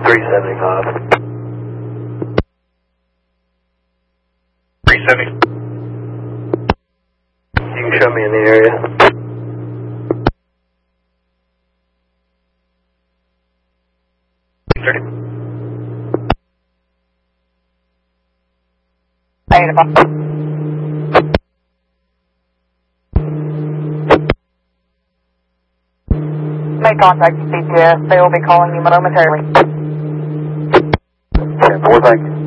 375. 370. You can show me in the area. Make contact with CPS. They will be calling you momentarily. 10-4, thank you.